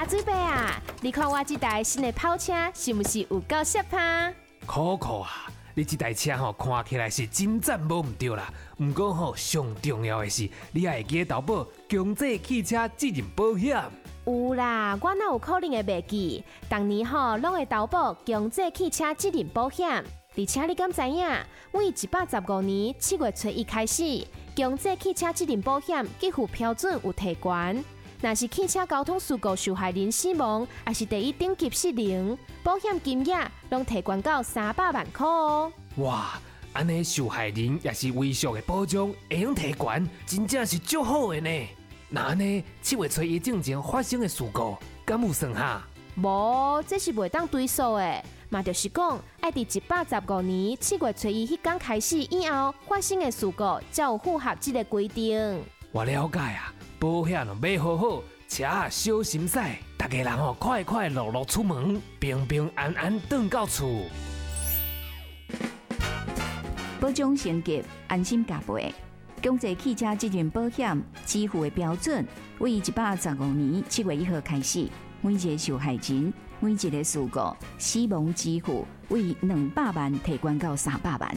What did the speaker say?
水伯啊，你看我这台新的跑车是不是有够适拍？ 可可啊！你这台车看起来是真赞无唔对啦，不过上重要的是，你还会记得投保强制汽车责任保险。 有啦，我哪有可能会袂记？当年拢会投保强制汽车责任保险，而且你敢知影？为115年7月初1开始，强制汽车责任保险给付标准有提悬。若是汽车交通事故受害人死亡，还是第一等级失能，保险金额拢提悬到300万块哦。 哇，安尼受害人也是微小的保障，会用提悬，真正是足好的呢。那安尼7月初1之前发生的事故，敢有算哈？ 无，这是袂当追溯的，嘛就是讲，爱伫115年7月初1迄天开始以后发生的事故，才有符合这个规定。 我了解啊。保险买好好，车小心驶，大家人快快乐乐出门，平平安安回到厝。 保障升级，安心加倍。强制汽车责任保险支付的标准，为115年7月1号开始，每一个受害人、每一个事故死亡支付为200万提悬到300万。